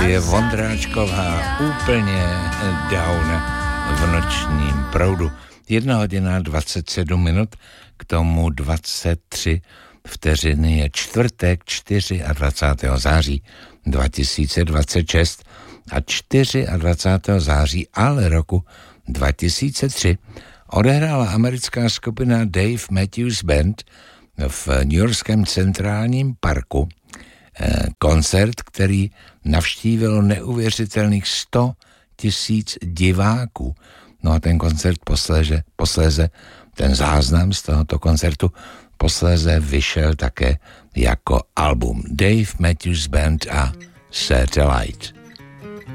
Lucie Vondráčková úplně down v nočním proudu. 1:27, k tomu 23 vteřiny je čtvrtek 24. září 2026 a 24. září ale roku 2003 odehrála americká skupina Dave Matthews Band v newyorském centrálním parku koncert, který navštívilo neuvěřitelných 100 000 diváků. No a ten koncert posléze ten záznam z tohoto koncertu posléze vyšel také jako album Dave Matthews Band a Satellite.